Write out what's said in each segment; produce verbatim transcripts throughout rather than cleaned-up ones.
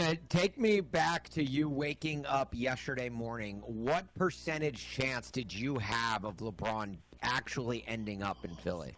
Sheena, take me back to you waking up yesterday morning. What percentage chance did you have of LeBron actually ending up in Philly?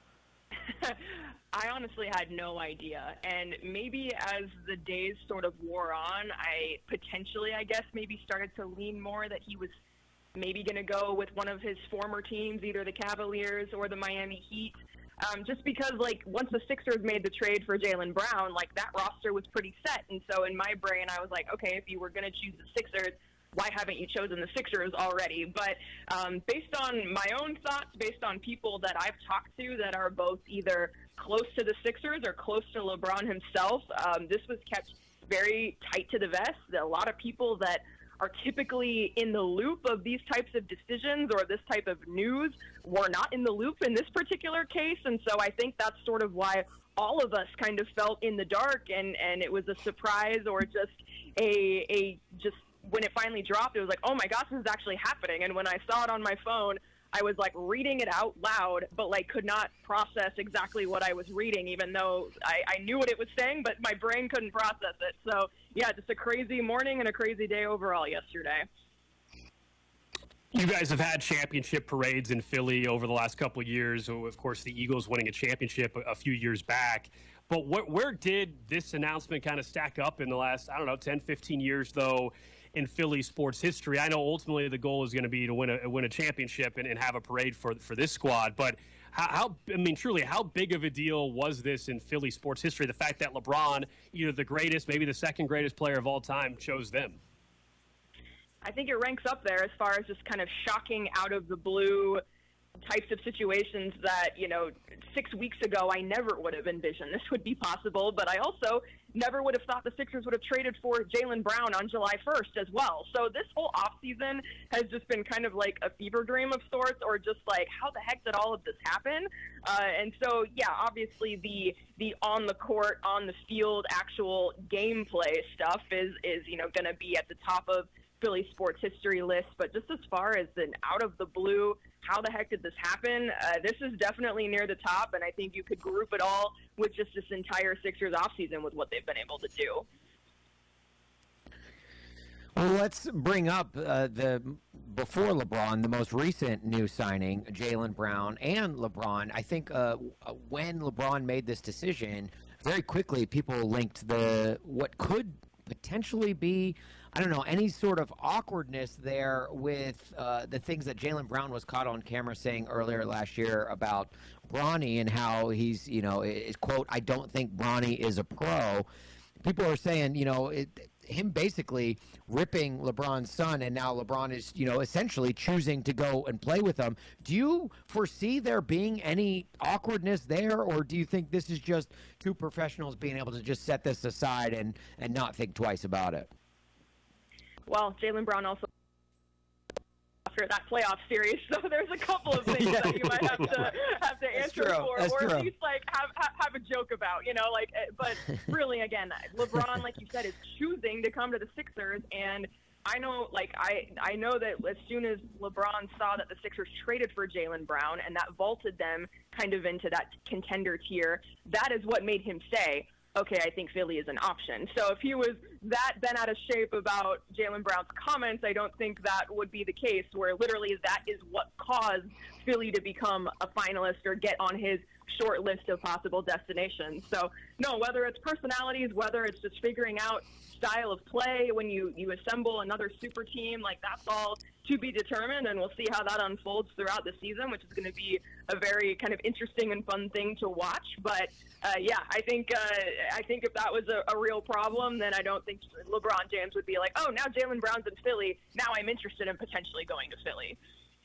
I honestly had no idea. And maybe as the days sort of wore on, I potentially, I guess, maybe started to lean more that he was maybe going to go with one of his former teams, either the Cavaliers or the Miami Heat. Um, just because, like, once the Sixers made the trade for Jaylen Brown, like, that roster was pretty set. And so in my brain, I was like, okay, if you were going to choose the Sixers, why haven't you chosen the Sixers already? But um, based on my own thoughts, based on people that I've talked to that are both either close to the Sixers or close to LeBron himself, um, this was kept very tight to the vest. A lot of people that are typically in the loop of these types of decisions or this type of news were not in the loop in this particular case. And so I think that's sort of why all of us kind of felt in the dark, and, and it was a surprise or just a, a just when it finally dropped, it was like, oh my gosh, this is actually happening. And when I saw it on my phone, I was like reading it out loud, but like could not process exactly what I was reading, even though I, I knew what it was saying, but my brain couldn't process it. So yeah, just a crazy morning and a crazy day overall yesterday. You guys have had championship parades in Philly over the last couple of years. Of course, the Eagles winning a championship a, a few years back. But wh- where did this announcement kind of stack up in the last, I don't know, ten, fifteen years, though, in Philly sports history? I know ultimately the goal is going to be to win a win a championship and, and have a parade for for this squad. But how, how, I mean, truly, how big of a deal was this in Philly sports history? The fact that LeBron, either the greatest, maybe the second greatest player of all time, chose them. I think it ranks up there as far as just kind of shocking out of the blue types of situations that, you know, six weeks ago I never would have envisioned this would be possible, but I also never would have thought the Sixers would have traded for Jaylen Brown on July first as well. So this whole offseason has just been kind of like a fever dream of sorts, or just like, how the heck did all of this happen? Uh, and so, yeah, obviously the the on the court, on the field, actual gameplay stuff is, is you know, going to be at the top of Philly sports history list, but just as far as an out of the blue, how the heck did this happen? Uh, this is definitely near the top, and I think you could group it all with just this entire Sixers offseason with what they've been able to do. Well, let's bring up uh, the before LeBron, the most recent new signing, Jaylen Brown and LeBron. I think uh, when LeBron made this decision, very quickly people linked the what could potentially be, I don't know, any sort of awkwardness there with uh, the things that Jaylen Brown was caught on camera saying earlier last year about Bronny and how he's, you know, is, quote, I don't think Bronny is a pro. People are saying, you know, it, him basically ripping LeBron's son, and now LeBron is, you know, essentially choosing to go and play with him. Do you foresee there being any awkwardness there, or do you think this is just two professionals being able to just set this aside and, and not think twice about it? Well, Jaylen Brown also after that playoff series, so there's a couple of things that you might have to have to answer true. for, That's or true. at least like have, have have a joke about, you know, like. But really, again, LeBron, like you said, is choosing to come to the Sixers, and I know, like I I know that as soon as LeBron saw that the Sixers traded for Jaylen Brown, and that vaulted them kind of into that contender tier, that is what made him say, okay, I think Philly is an option. So if he was that bent out of shape about Jaylen Brown's comments, I don't think that would be the case, where literally that is what caused Philly to become a finalist or get on his short list of possible destinations. So, no, whether it's personalities, whether it's just figuring out style of play when you, you assemble another super team, like that's all to be determined, and we'll see how that unfolds throughout the season, which is going to be a very kind of interesting and fun thing to watch. But uh, yeah, I think uh, I think if that was a, a real problem, then I don't think LeBron James would be like, oh, now Jaylen Brown's in Philly, now I'm interested in potentially going to Philly.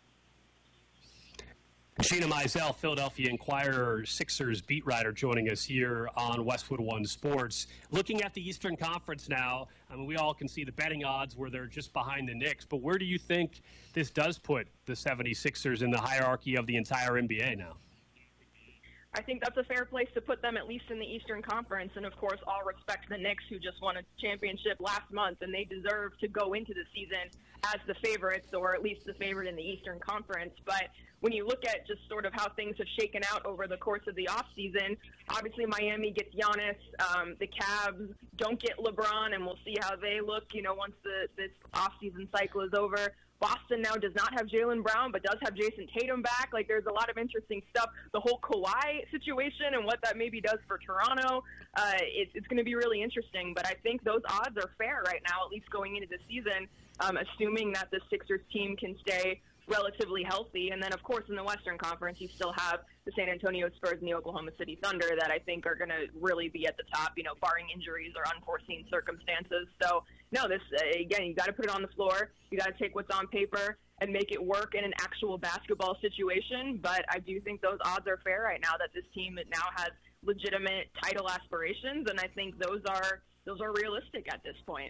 Sheena Mizell, Philadelphia Inquirer, Sixers beat writer, joining us here on Westwood One Sports. Looking at the Eastern Conference now, I mean, we all can see the betting odds where they're just behind the Knicks, but where do you think this does put the seventy-sixers in the hierarchy of the entire N B A now? I think that's a fair place to put them, at least in the Eastern Conference. And, of course, all respect to the Knicks, who just won a championship last month, and they deserve to go into the season as the favorites, or at least the favorite in the Eastern Conference. But when you look at just sort of how things have shaken out over the course of the offseason, obviously Miami gets Giannis. Um, the Cavs don't get LeBron, and we'll see how they look, you know, once the, this offseason cycle is over. Boston now does not have Jaylen Brown, but does have Jason Tatum back. Like, there's a lot of interesting stuff. The whole Kawhi situation and what that maybe does for Toronto, uh, it, it's going to be really interesting. But I think those odds are fair right now, at least going into the season, um, assuming that the Sixers team can stay relatively healthy. And then, of course, in the Western Conference, you still have the San Antonio Spurs and the Oklahoma City Thunder that I think are going to really be at the top, you know, barring injuries or unforeseen circumstances. So, no, this, uh, again, you got to put it on the floor. You got to take what's on paper and make it work in an actual basketball situation. But I do think those odds are fair right now, that this team now has legitimate title aspirations, and I think those are those are realistic at this point.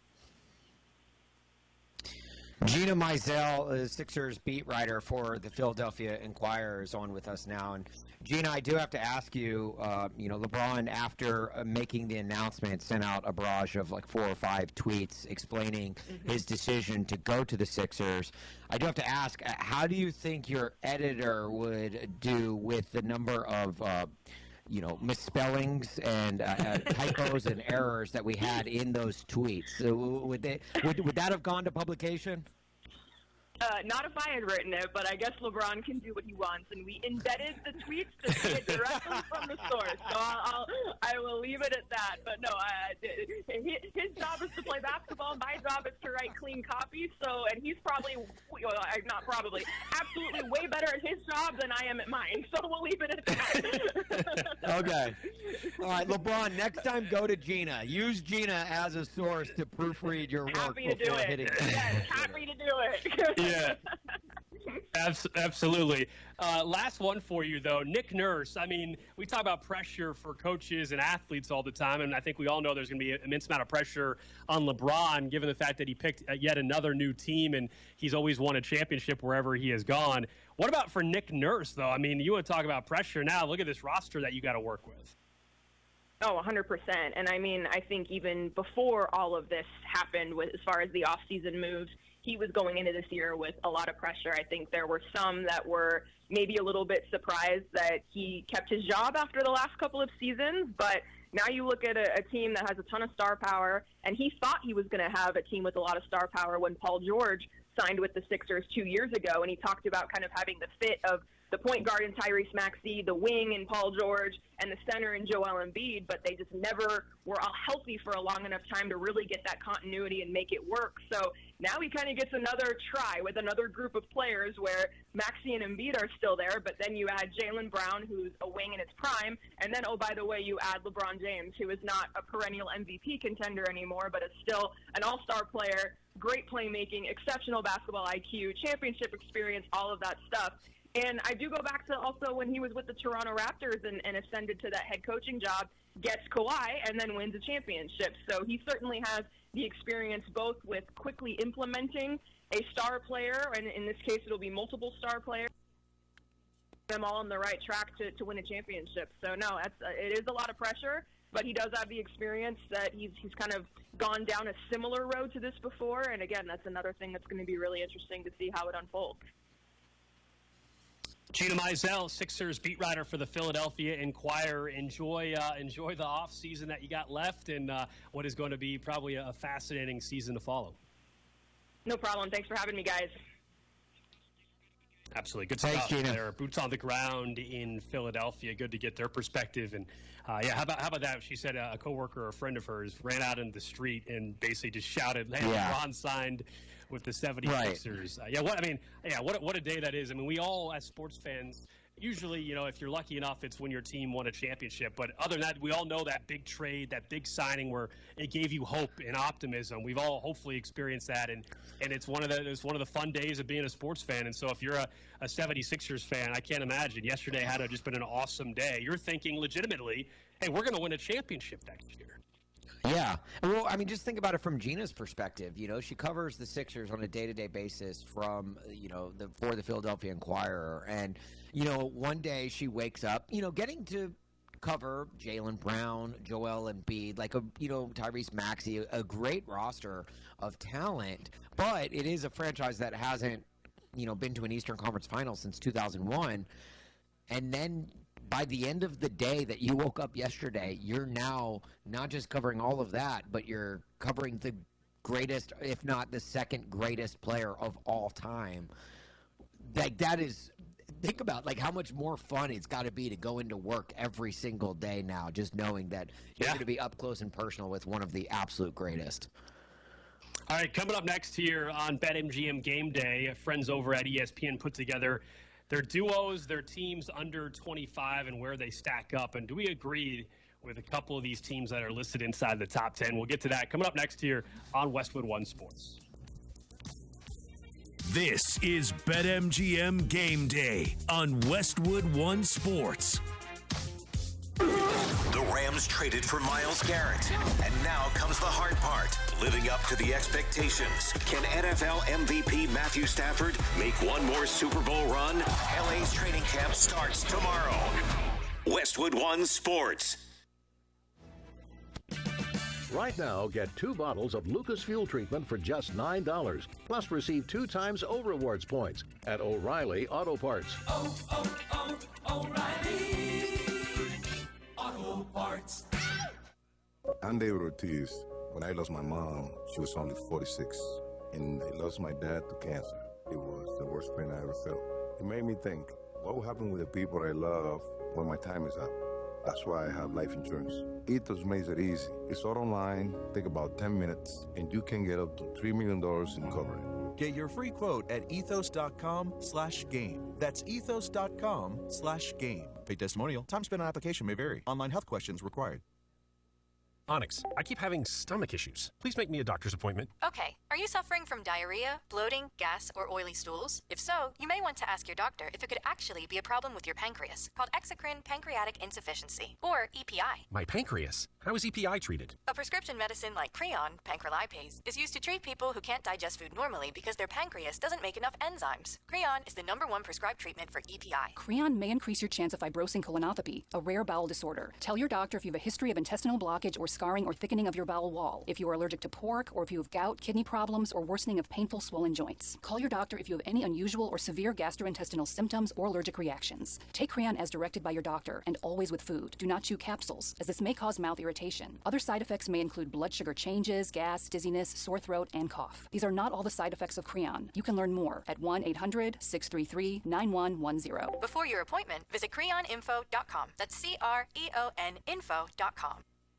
Gina Mizell is Sixers beat writer for the Philadelphia Inquirer, is on with us now. And Gina, I do have to ask you, uh, you know, LeBron, after uh, making the announcement, sent out a barrage of like four or five tweets explaining mm-hmm. his decision to go to the Sixers. I do have to ask, uh, how do you think your editor would do with the number of uh, you know, misspellings and uh, uh, typos and errors that we had in those tweets? So would they would, would that have gone to publication? Uh, not if I had written it, but I guess LeBron can do what he wants, and we embedded the tweets to see it directly from the source. So I'll, I'll I will leave it at that. But no, I, his job is to play basketball. My job is to write clean copy. So, and he's probably, well, not probably, absolutely way better at his job than I am at mine. So we'll leave it at that. Okay. All right, LeBron. Next time, go to Gina. Use Gina as a source to proofread your work happy to before do it. hitting. Yes, happy to do it. Yeah, Abs- absolutely. Uh, last one for you, though. Nick Nurse. I mean, we talk about pressure for coaches and athletes all the time, and I think we all know there's going to be an immense amount of pressure on LeBron, given the fact that he picked yet another new team, and he's always won a championship wherever he has gone. What about for Nick Nurse, though? I mean, you want to talk about pressure now. Look at this roster that you got to work with. Oh, one hundred percent. And, I mean, I think even before all of this happened, with, as far as the offseason moves, he was going into this year with a lot of pressure. I think there were some that were maybe a little bit surprised that he kept his job after the last couple of seasons. But now you look at a, a team that has a ton of star power, and he thought he was going to have a team with a lot of star power when Paul George signed with the Sixers two years ago. And he talked about kind of having the fit of the point guard in Tyrese Maxey, the wing in Paul George, and the center in Joel Embiid, but they just never were all healthy for a long enough time to really get that continuity and make it work. So now he kind of gets another try with another group of players where Maxey and Embiid are still there, but then you add Jaylen Brown, who's a wing in its prime, and then, oh, by the way, you add LeBron James, who is not a perennial M V P contender anymore, but is still an all-star player, great playmaking, exceptional basketball I Q, championship experience, all of that stuff. And I do go back to also when he was with the Toronto Raptors and, and ascended to that head coaching job, gets Kawhi, and then wins a championship. So he certainly has the experience both with quickly implementing a star player, and in this case it'll be multiple star players, them all on the right track to, to win a championship. So no, that's, uh, it is a lot of pressure, but he does have the experience that he's, he's kind of gone down a similar road to this before. And again, that's another thing that's going to be really interesting to see how it unfolds. Gina Mizell, Sixers beat writer for the Philadelphia Inquirer. Enjoy uh, enjoy the off season that you got left, and uh, what is going to be probably a fascinating season to follow. No problem. Thanks for having me, guys. Absolutely. Good Thanks, stuff. Gina. They're boots on the ground in Philadelphia. Good to get their perspective. And, uh, yeah, how about how about that? She said a coworker or a friend of hers ran out in the street and basically just shouted, hey, yeah. LeBron signed with the seventy-sixers. Right. Uh, yeah, what I mean, yeah, what what a day that is. I mean, we all, as sports fans, usually, you know, if you're lucky enough, it's when your team won a championship. But other than that, we all know that big trade, that big signing where it gave you hope and optimism. We've all hopefully experienced that, and, and it's one of the it's one of the fun days of being a sports fan. And so if you're a, a seventy-sixers fan, I can't imagine. Yesterday had just been an awesome day. You're thinking legitimately, hey, we're going to win a championship next year. Yeah. Well, I mean, just think about it from Gina's perspective. You know, she covers the Sixers on a day-to-day basis from, you know, the for the Philadelphia Inquirer. And, you know, one day she wakes up, you know, getting to cover Jaylen Brown, Joel Embiid, like, a you know, Tyrese Maxey, a, a great roster of talent. But it is a franchise that hasn't, you know, been to an Eastern Conference Final since two thousand one. And then by the end of the day that you woke up yesterday, you're now not just covering all of that, but you're covering the greatest, if not the second greatest player of all time. Like, that is, think about, like, how much more fun it's got to be to go into work every single day now, just knowing that you're Yeah. going to be up close and personal with one of the absolute greatest. All right, coming up next here on BetMGM Game Day, friends over at E S P N put together their duos, their teams under twenty-five, and where they stack up. And do we agree with a couple of these teams that are listed inside the top ten? We'll get to that coming up next here on Westwood One Sports. This is BetMGM Game Day on Westwood One Sports. The Rams traded for Myles Garrett, and now comes the hard part, living up to the expectations. Can N F L M V P Matthew Stafford make one more Super Bowl run? L A's training camp starts tomorrow. Westwood One Sports. Right now, get two bottles of Lucas Fuel Treatment for just nine dollars. Plus, receive two times O Rewards points at O'Reilly Auto Parts. Oh, oh, oh, O'Reilly Auto Parts. I'm David Ortiz. When I lost my mom, she was only forty-six. And I lost my dad to cancer. It was the worst pain I ever felt. It made me think, what will happen with the people I love when my time is up? That's why I have life insurance. Ethos makes it easy. It's all online, take about ten minutes, and you can get up to three million dollars in coverage. Get your free quote at ethos.com slash game. That's ethos.com slash game. Paid testimonial. Time spent on application may vary. Online health questions required. Onyx, I keep having stomach issues. Please make me a doctor's appointment. Okay. Are you suffering from diarrhea, bloating, gas, or oily stools? If so, you may want to ask your doctor if it could actually be a problem with your pancreas, called exocrine pancreatic insufficiency, or E P I. My pancreas? How is E P I treated? A prescription medicine like Creon, pancrelipase, is used to treat people who can't digest food normally because their pancreas doesn't make enough enzymes. Creon is the number one prescribed treatment for E P I. Creon may increase your chance of fibrosing colonopathy, a rare bowel disorder. Tell your doctor if you have a history of intestinal blockage or scarring or thickening of your bowel wall, if you are allergic to pork, or if you have gout, kidney problems, or worsening of painful swollen joints. Call your doctor if you have any unusual or severe gastrointestinal symptoms or allergic reactions. Take Creon as directed by your doctor, and always with food. Do not chew capsules, as this may cause mouth irritation. Other side effects may include blood sugar changes, gas, dizziness, sore throat, and cough. These are not all the side effects of Creon. You can learn more at one eight hundred, six three three, nine one one zero. Before your appointment, visit creon info dot com. That's C R E O N info dot com.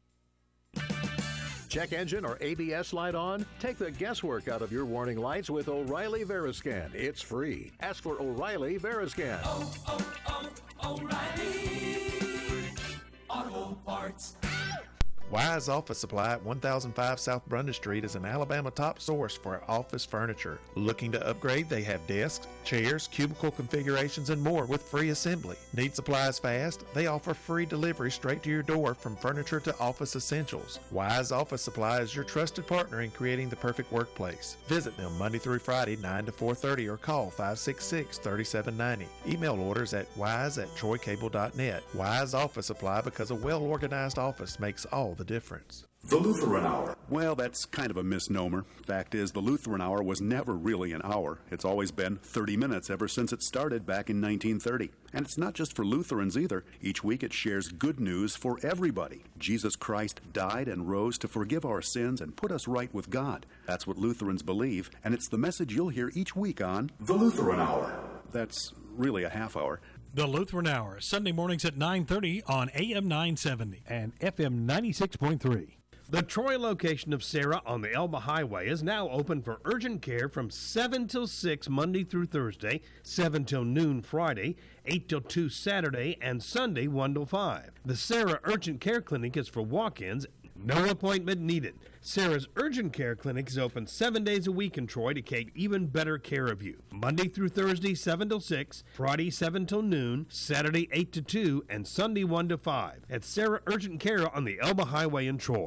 Check engine or A B S light on? Take the guesswork out of your warning lights with O'Reilly Veriscan. It's free. Ask for O'Reilly Veriscan. Oh, oh, oh, O'Reilly Auto Parts. Wise Office Supply at one thousand five South Brundage Street is an Alabama top source for office furniture. Looking to upgrade? They have desks, chairs, cubicle configurations, and more with free assembly. Need supplies fast? They offer free delivery straight to your door from furniture to office essentials. Wise Office Supply is your trusted partner in creating the perfect workplace. Visit them Monday through Friday, nine to four thirty, or call five six six, three seven nine zero. Email orders at wise at troy cable dot net. Wise Office Supply, because a well-organized office makes all the difference. The Lutheran Hour. Well, that's kind of a misnomer. Fact is, the Lutheran Hour was never really an hour. It's always been thirty minutes ever since it started back in nineteen thirty. And it's not just for Lutherans either. Each week it shares good news for everybody. Jesus Christ died and rose to forgive our sins and put us right with God. That's what Lutherans believe, and it's the message you'll hear each week on The Lutheran Hour. That's really a half hour. The Lutheran Hour, Sunday mornings at nine thirty on A M nine seventy and F M ninety-six point three. The Troy location of Sarah on the Elba Highway is now open for urgent care from seven till six Monday through Thursday, seven till noon Friday, eight till two Saturday, and Sunday one till five. The Sarah Urgent Care Clinic is for walk-ins. No appointment needed. Sarah's Urgent Care Clinic is open seven days a week in Troy to take even better care of you. Monday through Thursday, seven till six, Friday, seven till noon, Saturday, eight to two, and Sunday, one to five. At Sarah Urgent Care on the Elba Highway in Troy.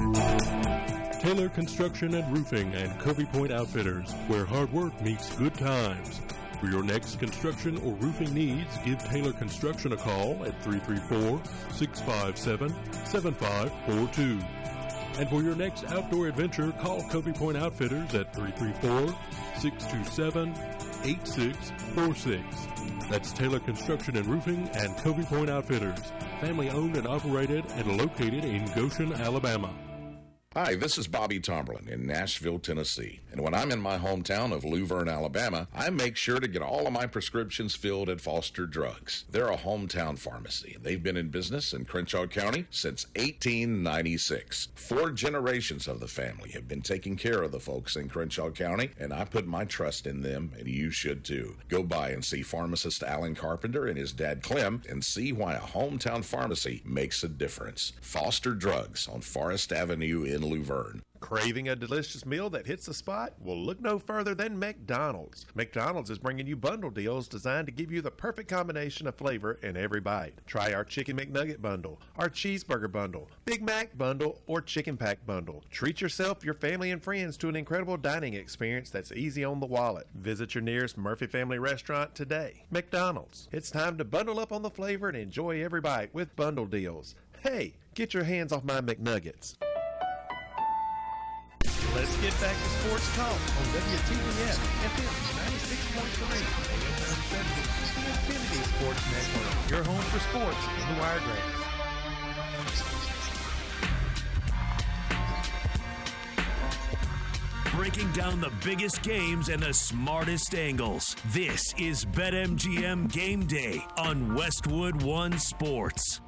Taylor Construction and Roofing and Covey Point Outfitters, where hard work meets good times. For your next construction or roofing needs, give Taylor Construction a call at three three four, six five seven, seven five four two. And for your next outdoor adventure, call Covey Point Outfitters at three three four, six two seven, eight six four six. That's Taylor Construction and Roofing and Covey Point Outfitters, family owned and operated and located in Goshen, Alabama. Hi, this is Bobby Tomberlin in Nashville, Tennessee. And when I'm in my hometown of Luverne, Alabama, I make sure to get all of my prescriptions filled at Foster Drugs. They're a hometown pharmacy. They've been in business in Crenshaw County since eighteen ninety-six. Four generations of the family have been taking care of the folks in Crenshaw County, and I put my trust in them, and you should too. Go by and see pharmacist Alan Carpenter and his dad Clem and see why a hometown pharmacy makes a difference. Foster Drugs on Forest Avenue in Luverne. Craving a delicious meal that hits the spot? Well, look no further than McDonald's. McDonald's is bringing you bundle deals designed to give you the perfect combination of flavor in every bite. Try our Chicken McNugget bundle, our Cheeseburger bundle, Big Mac bundle, or Chicken Pack bundle. Treat yourself, your family, and friends to an incredible dining experience that's easy on the wallet. Visit your nearest Murphy Family Restaurant today. McDonald's. It's time to bundle up on the flavor and enjoy every bite with bundle deals. Hey, get your hands off my McNuggets. Let's get back to sports talk on W T B S F M ninety-six point three, A M nine seventy, the Infinity Sports Network. Your home for sports in the Wiregrass. Breaking down the biggest games and the smartest angles. This is BetMGM Game Day on Westwood One Sports.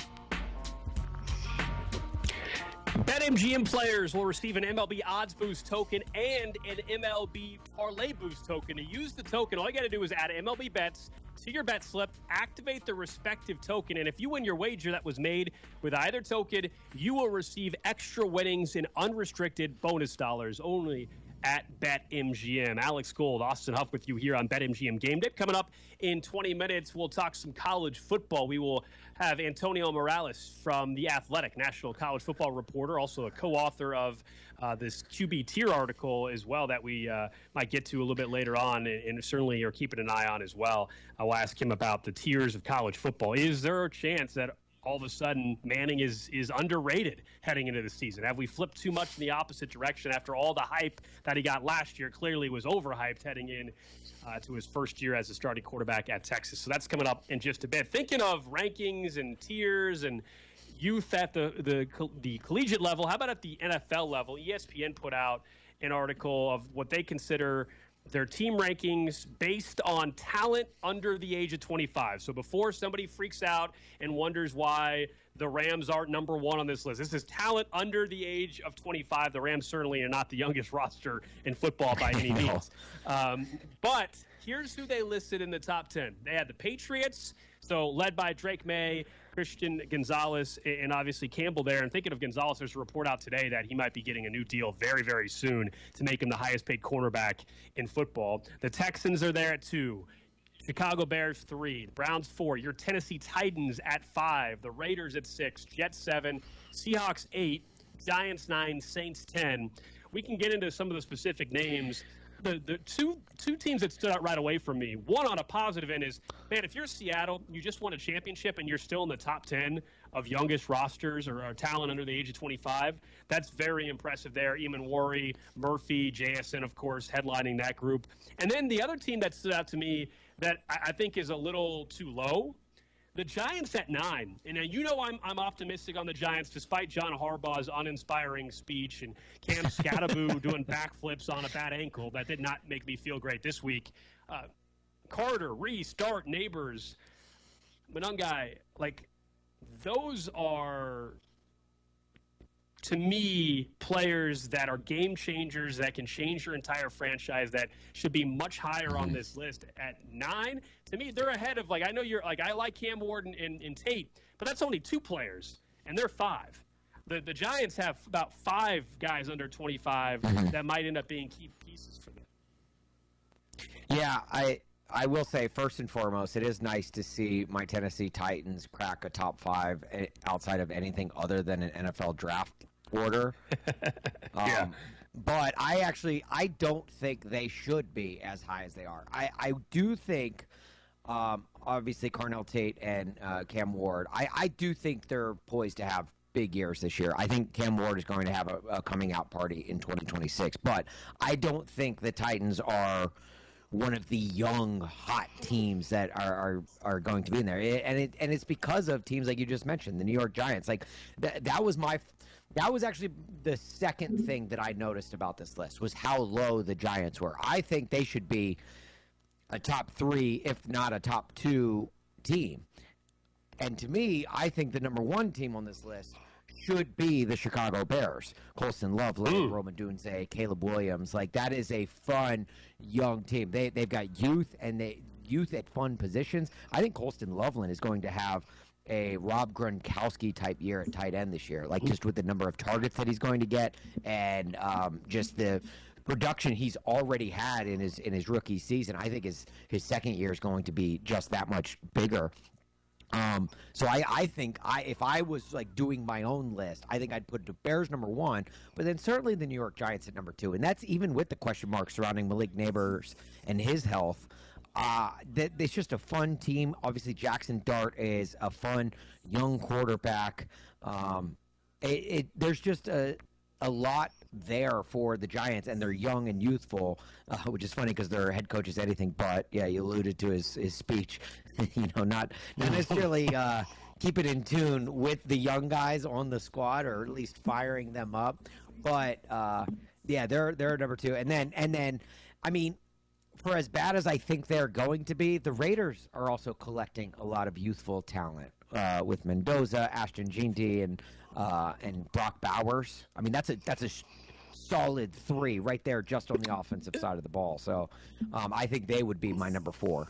BetMGM players will receive an M L B Odds Boost token and an M L B Parlay Boost token. To use the token, all you got to do is add M L B bets to your bet slip, activate the respective token, and if you win your wager that was made with either token, you will receive extra winnings and unrestricted bonus dollars only at BetMGM. Alex Gold, Austin Huff with you here on BetMGM Game Day. Coming up in twenty minutes, we'll talk some college football. We will have Antonio Morales from The Athletic, national college football reporter, also a co-author of uh, this Q B tier article as well that we uh, might get to a little bit later on, and, and certainly are keeping an eye on as well. I'll ask him about the tiers of college football. Is there a chance that all of a sudden Manning is is underrated heading into the season? Have we flipped too much in the opposite direction after all the hype that he got last year? Clearly was overhyped heading in uh, to his first year as a starting quarterback at Texas. So that's coming up in just a bit. Thinking of rankings and tiers and youth at the, the, the collegiate level, how about at the N F L level? E S P N put out an article of what they consider their team rankings based on talent under the age of twenty-five. So before somebody freaks out and wonders why the Rams aren't number one on this list, this is talent under the age of twenty-five. The Rams certainly are not the youngest roster in football by any means. Um, but here's who they listed in the top ten. They had the Patriots, so led by Drake May, Christian Gonzalez, and obviously Campbell there. And thinking of Gonzalez, there's a report out today that he might be getting a new deal very, very soon to make him the highest paid cornerback in football. The Texans are there at two. Chicago Bears, three. The Browns, four. Your Tennessee Titans at five. The Raiders at six. Jets, seven. Seahawks, eight. Giants, nine. Saints, ten. We can get into some of the specific names. The the two two teams that stood out right away from me, one on a positive end is, man, if you're Seattle, you just won a championship and you're still in the top ten of youngest rosters or, or talent under the age of twenty-five, that's very impressive there. Eamon Worry, Murphy, J S N, of course, headlining that group. And then the other team that stood out to me that I, I think is a little too low, the Giants at nine. And uh, you know I'm I'm optimistic on the Giants, despite John Harbaugh's uninspiring speech and Cam Scattaboo doing backflips on a bad ankle. That did not make me feel great this week. Uh, Carter, Reese, Dart, Neighbors, Monangai, like, those are, to me, players that are game changers that can change your entire franchise that should be much higher on this list. At nine, to me, they're ahead of, like, I know you're, like, I like Cam Ward and, and, and Tate, but that's only two players, and they're five. The the Giants have about five guys under twenty-five mm-hmm. that might end up being key pieces for them. Yeah, I I will say, first and foremost, it is nice to see my Tennessee Titans crack a top five outside of anything other than an N F L draft order. um, Yeah. But I actually I don't think they should be as high as they are. I, I do think, um, obviously, Carnell Tate and uh, Cam Ward, I, I do think they're poised to have big years this year. I think Cam Ward is going to have a, a coming out party in twenty twenty-six. But I don't think the Titans are one of the young, hot teams that are, are, are going to be in there. It, and it and it's because of teams like you just mentioned, the New York Giants. Like, th- that was my... That was actually the second thing that I noticed about this list was how low the Giants were. I think they should be a top three, if not a top two team. And to me, I think the number one team on this list should be the Chicago Bears. Colston Loveland, mm. Roman Dunze, Caleb Williams. Like, that is a fun, young team. They, they've got youth, and they youth at fun positions. I think Colston Loveland is going to have a Rob Gronkowski type year at tight end this year, like just with the number of targets that he's going to get and um, just the production he's already had in his in his rookie season. I think his his second year is going to be just that much bigger. Um, so I, I think I if I was like doing my own list, I think I'd put the Bears number one, but then certainly the New York Giants at number two, and that's even with the question marks surrounding Malik Neighbors and his health. Uh, that it's just a fun team. Obviously, Jackson Dart is a fun young quarterback. Um, it, it there's just a a lot there for the Giants, and they're young and youthful, uh, which is funny because their head coach is anything but. Yeah, you alluded to his his speech. you know, not not necessarily uh, keep it in tune with the young guys on the squad, or at least firing them up. But uh, yeah, they're they're number two, and then and then, I mean. For as bad as I think they're going to be, the Raiders are also collecting a lot of youthful talent uh, with Mendoza, Ashton Jeanty, and uh, and Brock Bowers. I mean, that's a that's a sh- solid three right there, just on the offensive side of the ball. So um, I think they would be my number four.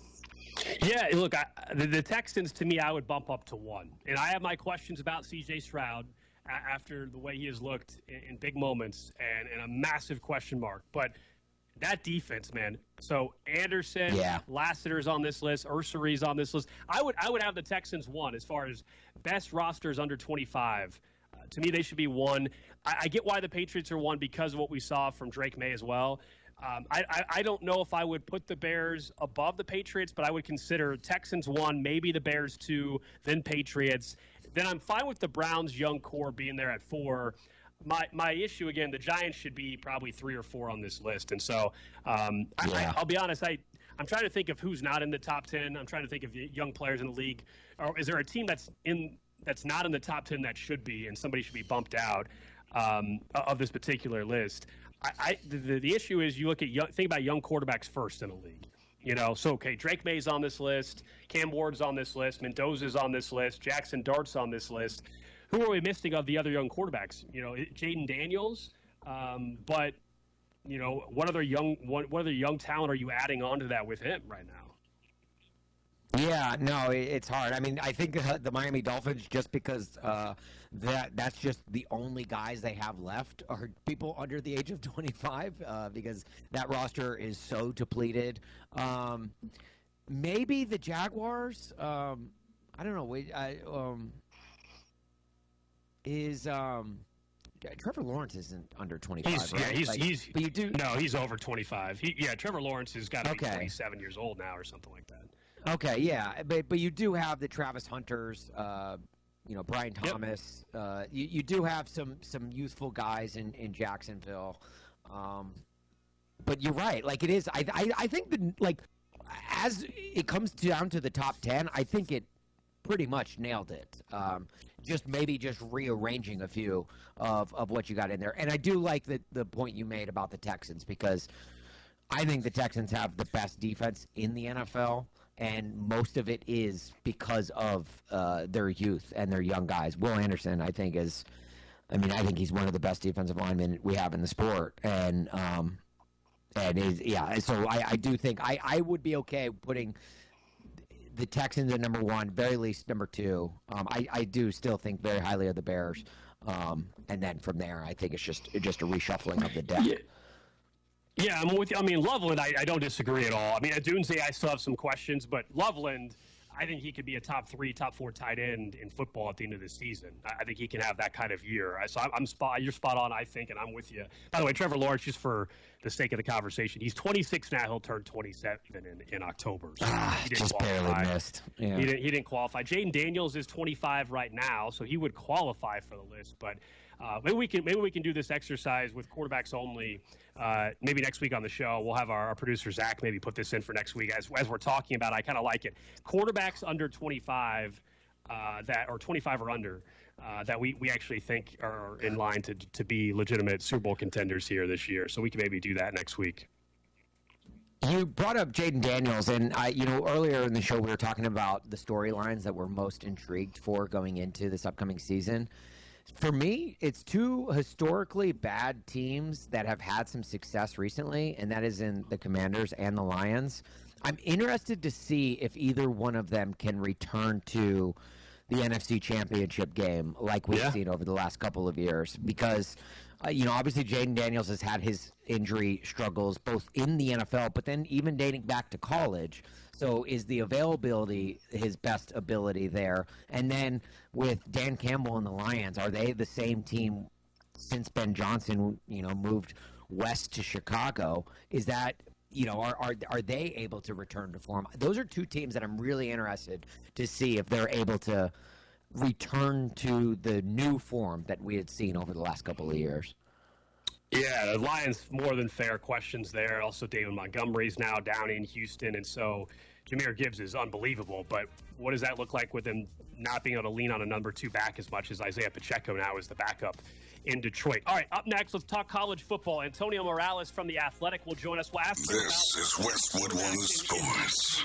Yeah, look, I, the, the Texans, to me, I would bump up to one. And I have my questions about C J Stroud a- after the way he has looked in, in big moments, and, and a massive question mark. But that defense, man. So Anderson, yeah. Lassiter's on this list, Ursari's on this list. I would I would have the Texans one as far as best rosters under twenty-five. Uh, to me, they should be one. I, I get why the Patriots are one because of what we saw from Drake May as well. Um, I, I, I don't know if I would put the Bears above the Patriots, but I would consider Texans one, maybe the Bears two, then Patriots. Then I'm fine with the Browns' young core being there at four. My my issue, again, the Giants should be probably three or four on this list. And so um, I, Yeah. I, I'll be honest, I, I'm trying to think of who's not in the top ten. I'm trying to think of the young players in the league. Or is there a team that's in that's not in the top ten that should be, and somebody should be bumped out um, of this particular list? I, I the, the issue is you look at young, think about young quarterbacks first in the league. You know, so, okay, Drake May's on this list, Cam Ward's on this list, Mendoza's on this list, Jackson Dart's on this list. Who are we missing of the other young quarterbacks? You know, Jaden Daniels, um, but, you know, what other young what, what other young talent are you adding onto that with him right now? Yeah, no, it, it's hard. I mean, I think uh, the Miami Dolphins, just because uh, that that's just the only guys they have left are people under the age of twenty-five, uh, because that roster is so depleted. Um, maybe the Jaguars. Um, I don't know. Wait, I, um, is um, Trevor Lawrence isn't under twenty-five, He's, right? yeah, he's, Like, he's, but you do. No, he's over twenty-five. He, yeah, Trevor Lawrence has got to Okay. be twenty-seven years old now or something like that. Okay, yeah, but but you do have the Travis Hunters, uh, you know, Brian Thomas. Yep. Uh, you you do have some some youthful guys in in Jacksonville, um, but you're right. Like it is, I I, I think that like as it comes down to the top ten, I think it pretty much nailed it. Um, just maybe just rearranging a few of of what you got in there, and I do like the the point you made about the Texans because I think the Texans have the best defense in the N F L. And most of it is because of uh, their youth and their young guys. Will Anderson, I think, is – I mean, I think he's one of the best defensive linemen we have in the sport. And, um, and is, yeah, so I, I do think I, I would be okay putting the Texans at number one, very least number two. Um, I, I do still think very highly of the Bears. Um, and then from there, I think it's just just a reshuffling of the deck. Yeah. Yeah, I'm with you. I mean, Loveland, I, I don't disagree at all. I mean, at Dunze, I still have some questions, but Loveland, I think he could be a top three, top four tight end in football at the end of the season. I think he can have that kind of year. So I'm, I'm spot. You're spot on, I think, and I'm with you. By the way, Trevor Lawrence, just for the sake of the conversation, he's twenty-six now. He'll turn twenty-seven in, in October. So ah, he didn't just qualify. barely missed. Yeah. He didn't. He didn't qualify. Jaden Daniels is twenty-five right now, so he would qualify for the list. But uh, maybe we can maybe we can do this exercise with quarterbacks only. Uh, maybe next week on the show, we'll have our, our producer Zach maybe put this in for next week. As as we're talking about, I kind of like it. Quarterbacks under twenty-five, uh, that or twenty-five or under, uh, that we, we actually think are in line to to be legitimate Super Bowl contenders here this year. So we can maybe do that next week. You brought up Jaden Daniels, and I, you know, earlier in the show we were talking about the storylines that we're most intrigued for going into this upcoming season. For me, it's two historically bad teams that have had some success recently, and that is in the Commanders and the Lions. I'm interested to see if either one of them can return to the N F C Championship game like we've yeah. seen over the last couple of years, because Uh, you know, obviously Jaden Daniels has had his injury struggles both in the N F L, but then even dating back to college. So is the availability his best ability there? And then with Dan Campbell and the Lions, are they the same team since Ben Johnson, you know, moved west to Chicago? Is that, you know, are, are, are they able to return to form? Those are two teams that I'm really interested to see if they're able to return to the new form that we had seen over the last couple of years. Yeah, the Lions, more than fair questions there. Also, David Montgomery's now down in Houston, and so Jahmyr Gibbs is unbelievable. But what does that look like with him not being able to lean on a number two back as much as Isaiah Pacheco now is the backup in Detroit? All right, up next, let's talk college football. Antonio Morales from The Athletic will join us. We'll ask this is Westwood One Sports.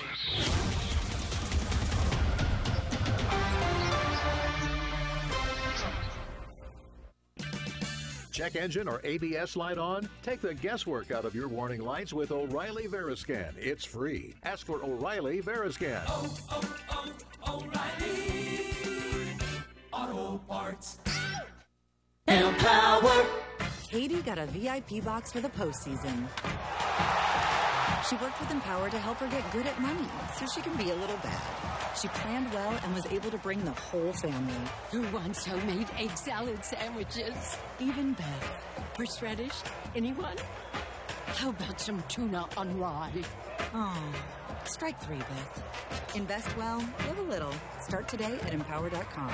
Check engine or A B S light on? Take the guesswork out of your warning lights with O'Reilly Veriscan. It's free. Ask for O'Reilly Veriscan. Oh, oh, oh, O'Reilly Auto Parts. Empower. Katie got a V I P box for the postseason. She worked with Empower to help her get good at money so she can be a little bad. She planned well and was able to bring the whole family. Who wants homemade egg salad sandwiches? Even Beth. Horseradish? Anyone? How about some tuna on rye? Oh, strike three, Beth. Invest well, live a little. Start today at empower dot com.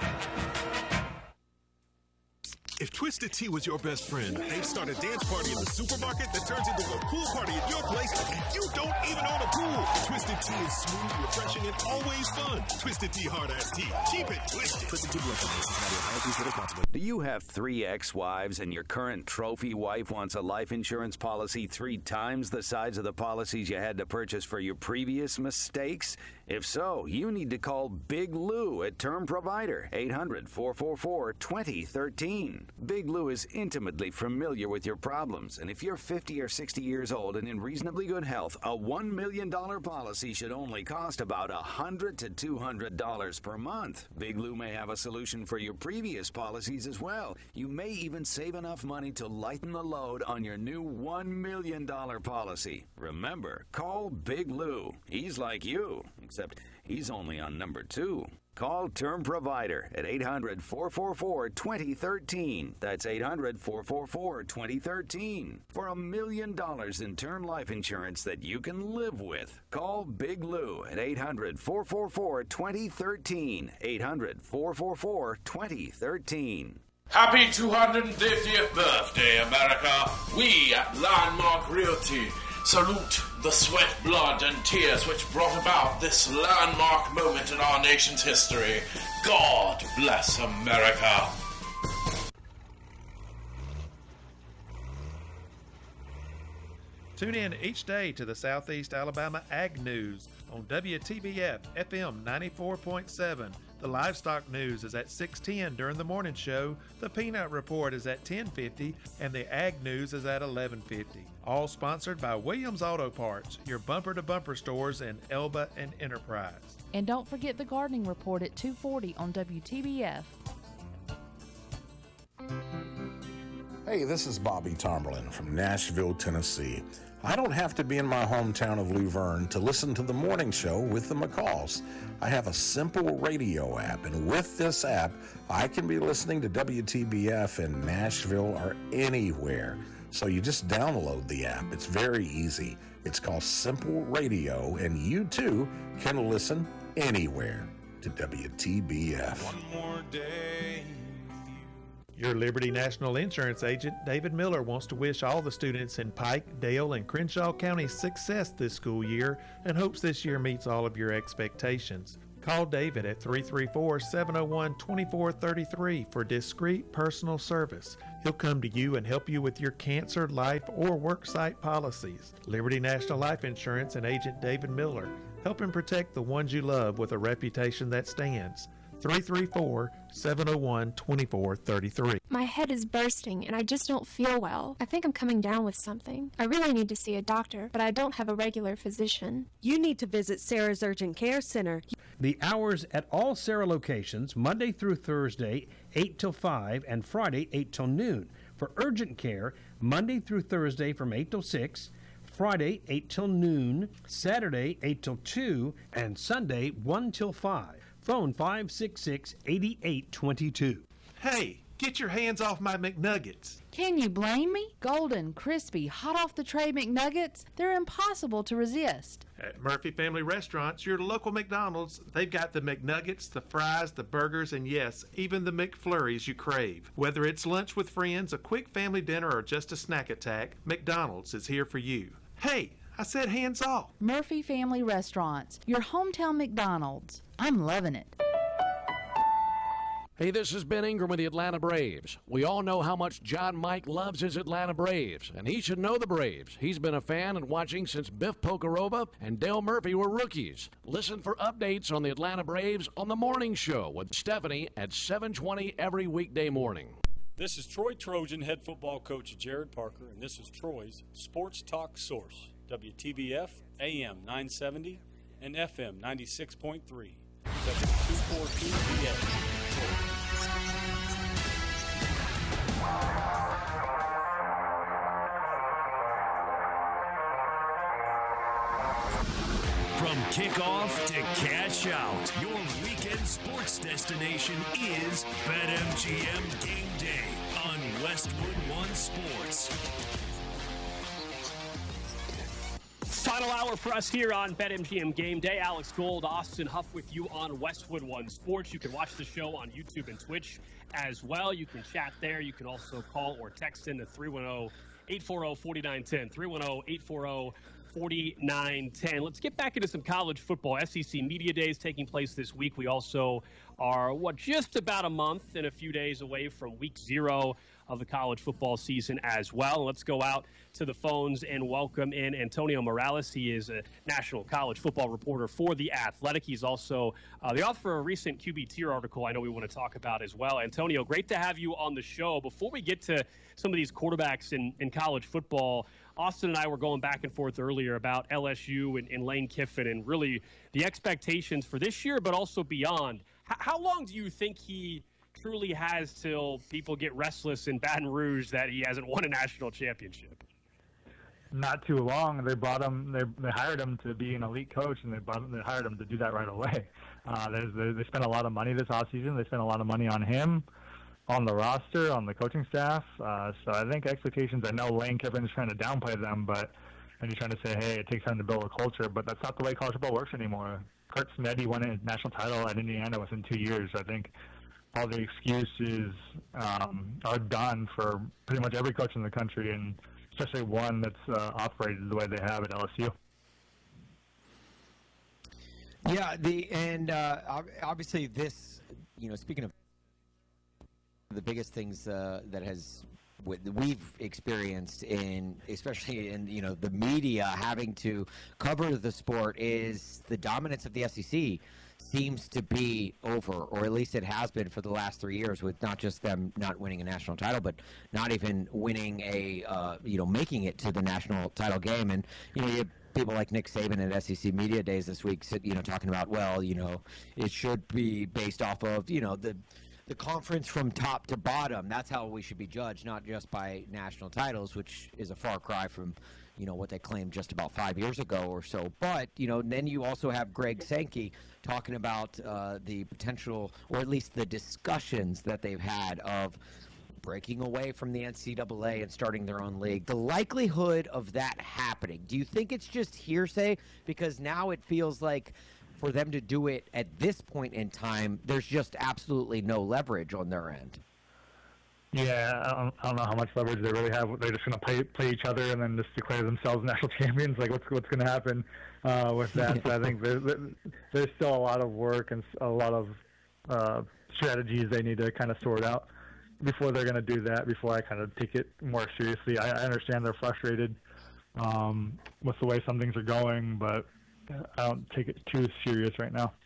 If Twisted Tea was your best friend, they'd start a dance party in the supermarket that turns into a pool party at your place, and you don't even own a pool. Twisted Tea is smooth, refreshing, and always fun. Twisted Tea Hard Ass Tea. Keep it twisted. Twisted Tea Blood. Do you have three ex-wives and your current trophy wife wants a life insurance policy three times the size of the policies you had to purchase for your previous mistakes? If so, you need to call Big Lou at Term Provider, eight hundred, four four four, two zero one three. Big Lou is intimately familiar with your problems, and if you're fifty or sixty years old and in reasonably good health, a one million dollars policy should only cost about one hundred to two hundred dollars per month. Big Lou may have a solution for your previous policies as well. You may even save enough money to lighten the load on your new one million dollars policy. Remember, call Big Lou. He's like you, except he's only on number two. Call Term Provider at eight hundred, four four four, two zero one three. That's eight hundred, four four four, two zero one three. For a million dollars in term life insurance that you can live with. Call Big Lou at eight hundred, four four four, two zero one three. eight hundred, four four four, two zero one three. Happy two hundred fiftieth birthday, America. We at Landmark Realty salute the sweat, blood, and tears which brought about this landmark moment in our nation's history. God bless America. Tune in each day to the Southeast Alabama Ag News on W T B F F M ninety-four point seven. The Livestock News is at six ten during the morning show, the Peanut Report is at ten fifty, and the Ag News is at eleven fifty. All sponsored by Williams Auto Parts, your bumper-to-bumper stores in Elba and Enterprise. And don't forget the Gardening Report at two forty on W T B F. Hey, this is Bobby Tomberlin from Nashville, Tennessee. I don't have to be in my hometown of Luverne to listen to the morning show with the McCalls. I have a simple radio app, and with this app, I can be listening to W T B F in Nashville or anywhere. So you just download the app. It's very easy. It's called Simple Radio, and you too can listen anywhere to W T B F. One more day. Your Liberty National Insurance agent, David Miller, wants to wish all the students in Pike, Dale, and Crenshaw counties success this school year and hopes this year meets all of your expectations. Call David at three three four, seven oh one, two four three three for discreet personal service. He'll come to you and help you with your cancer, life, or worksite policies. Liberty National Life Insurance and agent David Miller, helping protect the ones you love with a reputation that stands. three three four, seven oh one, two four three three. My head is bursting and I just don't feel well. I think I'm coming down with something. I really need to see a doctor, but I don't have a regular physician. You need to visit Sarah's Urgent Care Center. The hours at all Sarah locations, Monday through Thursday, eight till five, and Friday, eight till noon. For urgent care, Monday through Thursday from eight till six, Friday, eight till noon, Saturday, eight till two, and Sunday, one till five. Phone five six six, eight eight two two. Hey, get your hands off my McNuggets. Can you blame me? Golden, crispy, hot off the tray McNuggets, they're impossible to resist. At Murphy Family Restaurants, your local McDonald's, they've got the McNuggets, the fries, the burgers, and yes, even the McFlurries you crave. Whether it's lunch with friends, a quick family dinner, or just a snack attack, McDonald's is here for you. Hey, I said hands off. Murphy Family Restaurants, your hometown McDonald's. I'm loving it. Hey, this is Ben Ingram with the Atlanta Braves. We all know how much John Mike loves his Atlanta Braves, and he should know the Braves. He's been a fan and watching since Biff Pocoroba and Dale Murphy were rookies. Listen for updates on the Atlanta Braves on The Morning Show with Stephanie at seven twenty every weekday morning. This is Troy Trojan head football coach Jared Parker, and this is Troy's Sports Talk Source, W T B F, A M nine seventy, and F M ninety-six point three. W two forty-two V A. From kickoff to cash out, your weekend sports destination is BetMGM Game Day on Westwood One Sports. Final hour for us here on BetMGM Game Day. Alex Gold, Austin Huff with you on Westwood One Sports. You can watch the show on YouTube and Twitch as well. You can chat there. You can also call or text in to three one zero, eight four zero, four nine one zero, three one zero, eight four zero, four nine one zero. Let's get back into some college football. S E C Media Days taking place this week. We also are, what, just about a month and a few days away from week zero of the college football season as well. Let's go out to the phones and welcome in Antonio Morales. He is a national college football reporter for The Athletic. He's also uh, the author of a recent Q B tier article I know we want to talk about as well. Antonio, great to have you on the show. Before we get to some of these quarterbacks in, in college football, Austin and I were going back and forth earlier about L S U and, and Lane Kiffin and really the expectations for this year, but also beyond. H- how long do you think he truly has till people get restless in Baton Rouge that he hasn't won a national championship? Not too long. They brought him. They, they hired him to be an elite coach, and they brought him, they hired him to do that right away. Uh, they, they spent a lot of money this offseason. They spent a lot of money on him, on the roster, on the coaching staff. Uh, so I think expectations. I know Lane Kiffin is trying to downplay them, but and he's trying to say, hey, it takes time to build a culture. But that's not the way college football works anymore. Curt Smitty won a national title at Indiana within two years. I think all the excuses um, are done for pretty much every coach in the country, and especially one that's uh, operated the way they have at L S U. Yeah, the and uh, obviously this, you know, speaking of the biggest things uh, that has we've experienced in, especially in, you know, the media having to cover the sport, is the dominance of the S E C seems to be over, or at least it has been for the last three years, with not just them not winning a national title, but not even winning a, uh, you know, making it to the national title game. And, you know, you have people like Nick Saban at S E C Media Days this week, you know, talking about, well, you know, it should be based off of, you know, the the conference from top to bottom. That's how we should be judged, not just by national titles, which is a far cry from, you know, what they claimed just about five years ago or so. But, you know, then you also have Greg Sankey talking about uh, the potential, or at least the discussions that they've had of breaking away from the N C double A and starting their own league. The likelihood of that happening, do you think it's just hearsay? Because now it feels like for them to do it at this point in time, there's just absolutely no leverage on their end. Yeah, I don't, I don't know how much leverage they really have. They're just going to play play each other and then just declare themselves national champions. Like, what's what's going to happen uh, with that? So I think there's, there's still a lot of work and a lot of uh, strategies they need to kind of sort out before they're going to do that, before I kind of take it more seriously. I, I understand they're frustrated um, with the way some things are going, but I don't take it too serious right now.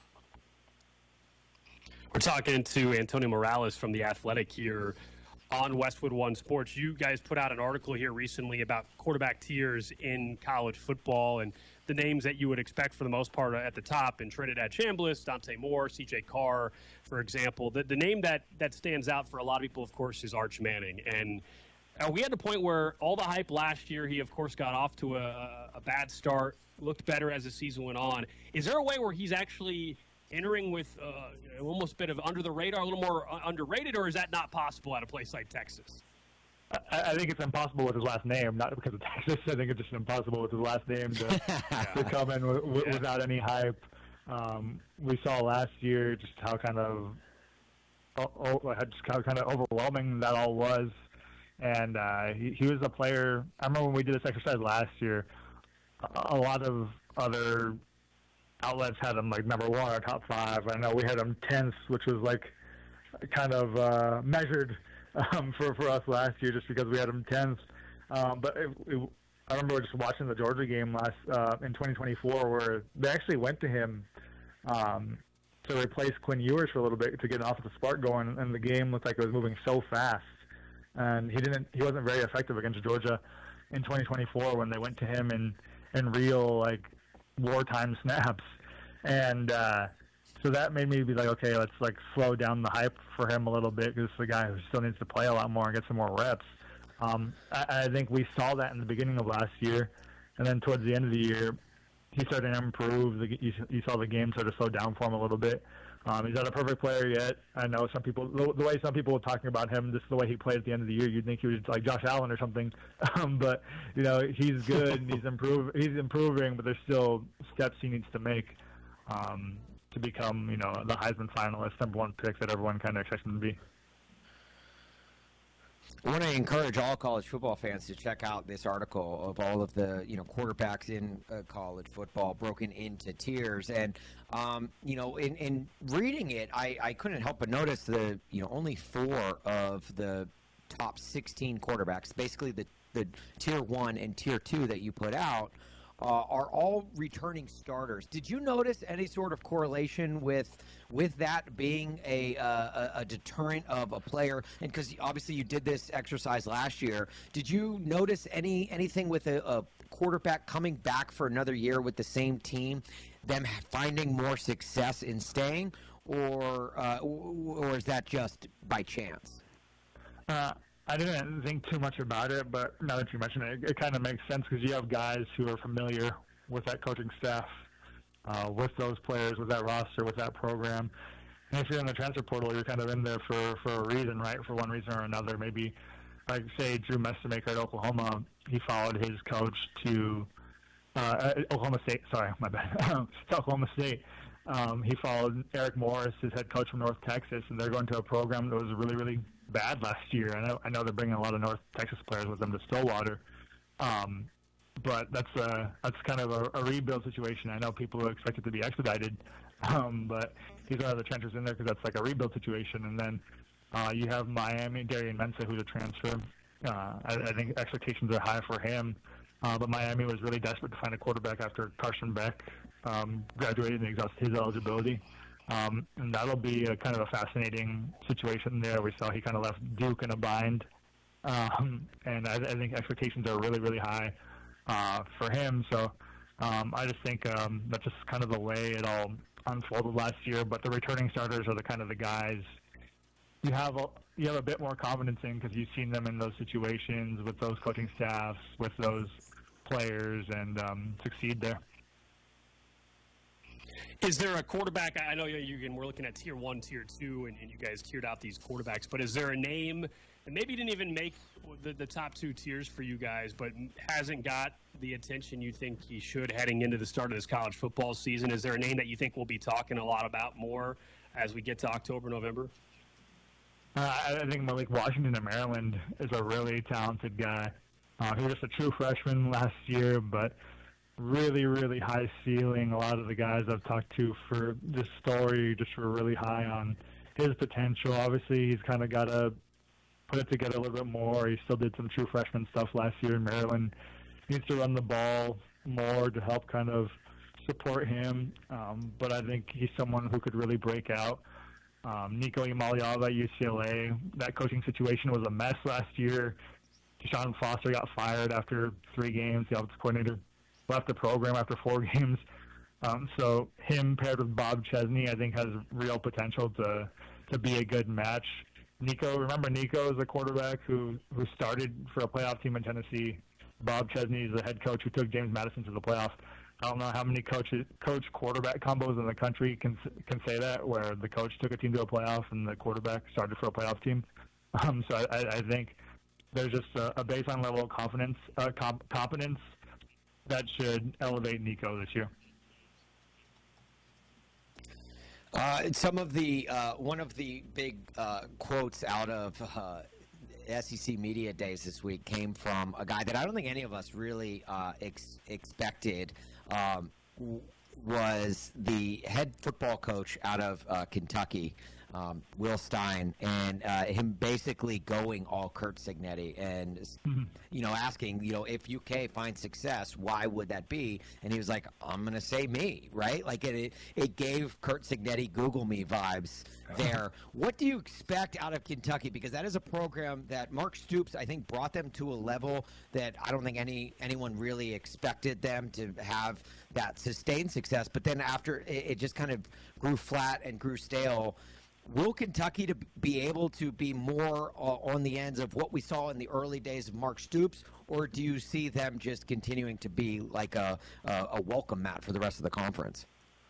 We're talking to Antonio Morales from The Athletic here on Westwood One Sports. You guys put out an article here recently about quarterback tiers in college football and the names that you would expect for the most part at the top in Trinidad Chambliss, Dante Moore, C J Carr, for example. The, the name that, that stands out for a lot of people, of course, is Arch Manning. And are we at the point where all the hype last year, he, of course, got off to a, a bad start, looked better as the season went on. Is there a way where he's actually entering with uh, almost a bit of under the radar, a little more uh, underrated, or is that not possible at a place like Texas? I, I think it's impossible with his last name, not because of Texas. I think it's just impossible with his last name to, yeah. to come in w- w- yeah. without any hype. Um, we saw last year just how kind of oh, oh, just how kind of overwhelming that all was. And uh, he, he was a player. I remember when we did this exercise last year, a, a lot of other outlets had him like number one or top five. I know we had him tenth, which was like kind of uh, measured um, for, for us last year just because we had him tenth. Um, but it, it, I remember just watching the Georgia game last uh, in twenty twenty-four where they actually went to him um, to replace Quinn Ewers for a little bit to get an offensive spark going, and the game looked like it was moving so fast. And he didn't. He wasn't very effective against Georgia in twenty twenty-four when they went to him in, in real like wartime snaps, and uh, so that made me be like, okay, let's like slow down the hype for him a little bit because the guy who still needs to play a lot more and get some more reps. Um, I, I think we saw that in the beginning of last year, and then towards the end of the year, he started to improve. The, you, you saw the game sort of slow down for him a little bit. Um, he's not a perfect player yet. I know some people, the, the way some people were talking about him, just the way he played at the end of the year, you'd think he was like Josh Allen or something. Um, but you know, he's good and he's improve, he's improving, but there's still steps he needs to make um, to become, you know, the Heisman finalist, number one pick that everyone kind of expects him to be. I want to encourage all college football fans to check out this article of all of the, you know, quarterbacks in uh, college football broken into tiers. And, um, you know, in, in reading it, I, I couldn't help but notice the, you know, only four of the top sixteen quarterbacks, basically the, the tier one and tier two that you put out, Uh, are all returning starters. Did you notice any sort of correlation with with that being a uh, a deterrent of a player? And because obviously you did this exercise last year, did you notice any anything with a, a quarterback coming back for another year with the same team, them finding more success in staying, or uh, or is that just by chance? Uh, I didn't think too much about it, but now that you mention it, it, it kind of makes sense because you have guys who are familiar with that coaching staff, uh, with those players, with that roster, with that program. And if you're in the transfer portal, you're kind of in there for, for a reason, right? For one reason or another. Maybe, like, say, Drew Messamaker at Oklahoma, he followed his coach to uh, Oklahoma State. Sorry, my bad. to Oklahoma State. Um, he followed Eric Morris, his head coach from North Texas, and they're going to a program that was really, really bad last year. I know, I know they're bringing a lot of North Texas players with them to Stillwater, um, but that's a, that's kind of a, a rebuild situation. I know people expect it to be expedited, um, but he's one of the trenches in there because that's like a rebuild situation. And then uh, you have Miami, Darian Mensah, who's a transfer. Uh, I, I think expectations are high for him, uh, but Miami was really desperate to find a quarterback after Carson Beck um, graduated and exhausted his eligibility. Um, and that'll be a kind of a fascinating situation there. We saw he kind of left Duke in a bind. Um, and I, I think expectations are really, really high uh, for him. So um, I just think um, that's just kind of the way it all unfolded last year. But the returning starters are the kind of the guys you have a, you have a bit more confidence in because you've seen them in those situations with those coaching staffs, with those players, and um, succeed there. Is there a quarterback? I know you again, we're looking at tier one, tier two, and, and you guys tiered out these quarterbacks, but is there a name that maybe didn't even make the, the top two tiers for you guys, but hasn't got the attention you think he should heading into the start of this college football season? Is there a name that you think we'll be talking a lot about more as we get to October, November? Uh, I think Malik Washington of Maryland is a really talented guy. Uh, he was just a true freshman last year, but really, really high ceiling. A lot of the guys I've talked to for this story just were really high on his potential. Obviously, he's kind of got to put it together a little bit more. He still did some true freshman stuff last year in Maryland. He needs to run the ball more to help kind of support him. Um, but I think he's someone who could really break out. Um, Nico Imaliava at U C L A, that coaching situation was a mess last year. Deshaun Foster got fired after three games. The offensive coordinator left the program after four games. Um, so him paired with Bob Chesney, I think, has real potential to to be a good match. Nico, remember Nico is a quarterback who, who started for a playoff team in Tennessee. Bob Chesney is the head coach who took James Madison to the playoffs. I don't know how many coaches, coach quarterback combos in the country can can say that, where the coach took a team to a playoff and the quarterback started for a playoff team. Um, so I, I think there's just a, a baseline level of confidence, uh, comp- competence that should elevate Nico this year. Uh, some of the uh, one of the big uh, quotes out of uh, S E C Media Days this week came from a guy that I don't think any of us really uh, ex- expected. Um, w- was the head football coach out of uh, Kentucky, um, Will Stein, and uh, him basically going all Curt Cignetti and, mm-hmm. you know, asking, you know, if U K finds success, why would that be? And he was like, I'm going to say me, right? Like it, it gave Curt Cignetti Google me vibes there. What do you expect out of Kentucky? Because that is a program that Mark Stoops, I think, brought them to a level that I don't think any anyone really expected them to have that sustained success. But then after it, it just kind of grew flat and grew stale. Will Kentucky to be able to be more uh, on the ends of what we saw in the early days of Mark Stoops, or do you see them just continuing to be like a, a, a welcome mat for the rest of the conference?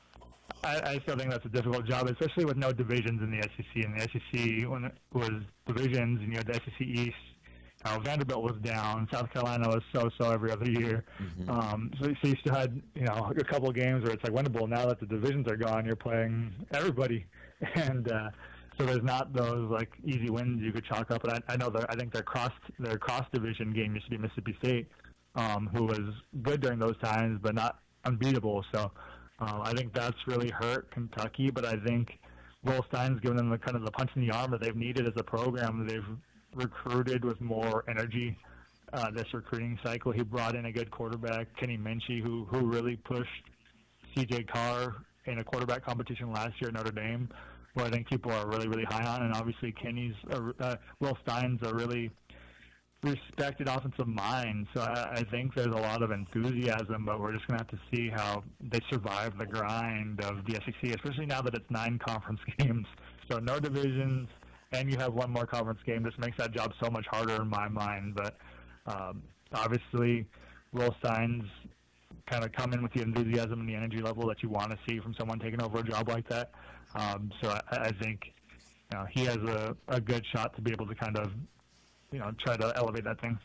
I, I still think that's a difficult job, especially with no divisions in the S E C. In the S E C, when it was divisions, and you had the S E C East, uh, Vanderbilt was down. South Carolina was so-so every other year. Mm-hmm. Um, so, so you still had, you know, a couple of games where it's like winnable. Now that the divisions are gone, you're playing everybody, and uh, so there's not those like easy wins you could chalk up. But I, I know that I think their cross their cross division game used to be Mississippi State, um, who was good during those times, but not unbeatable. So. Uh, I think that's really hurt Kentucky, but I think Will Stein's given them the kind of the punch in the arm that they've needed as a program. They've recruited with more energy uh, this recruiting cycle. He brought in a good quarterback, Kenny Minchie, who who really pushed C J Carr in a quarterback competition last year at Notre Dame, who I think people are really, really high on. And obviously Kenny's a, uh, Will Stein's a really respected offensive mind, so I, I think there's a lot of enthusiasm, but we're just going to have to see how they survive the grind of the S E C, especially now that it's nine conference games. So no divisions, and you have one more conference game. This makes that job so much harder in my mind, but um, obviously Will Stein's kind of come in with the enthusiasm and the energy level that you want to see from someone taking over a job like that. Um, so I, I think you know, he has a, a good shot to be able to kind of you know, try to elevate that thing.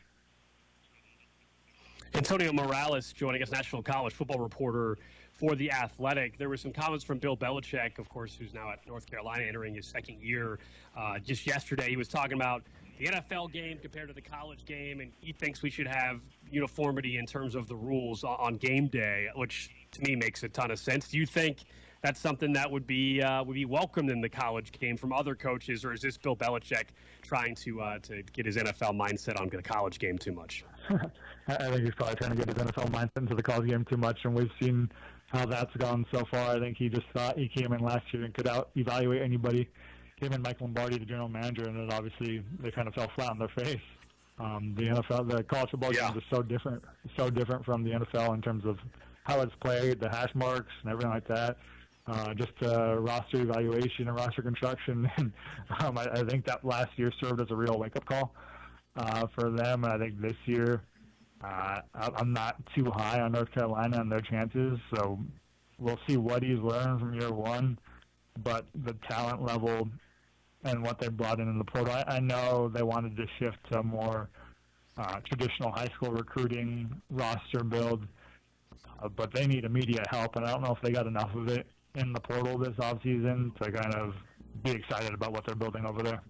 Antonio Morales joining us, National College football reporter for The Athletic. There were some comments from Bill Belichick, of course, who's now at North Carolina entering his second year. Uh, just yesterday, he was talking about the N F L game compared to the college game, and he thinks we should have uniformity in terms of the rules on game day, which to me makes a ton of sense. Do you think that's something that would be uh, would be welcomed in the college game from other coaches, or is this Bill Belichick trying to uh, to get his N F L mindset on the college game too much? I think he's probably trying to get his N F L mindset into the college game too much, and we've seen how that's gone so far. I think he just thought he came in last year and could out evaluate anybody. Him and Mike Lombardi, the general manager, and then obviously they kind of fell flat on their face. Um, the N F L, the college football yeah. games are so different, so different from the N F L in terms of how it's played, the hash marks, and everything like that. uh, just uh, roster evaluation and roster construction. And um, I, I think that last year served as a real wake-up call uh, for them. I think this year uh, I'm not too high on North Carolina and their chances, so we'll see what he's learned from year one. But the talent level and what they brought in in the portal, I, I know they wanted to shift to more uh, traditional high school recruiting roster build, uh, but they need immediate help, and I don't know if they got enough of it in the portal this offseason to kind of be excited about what they're building over there.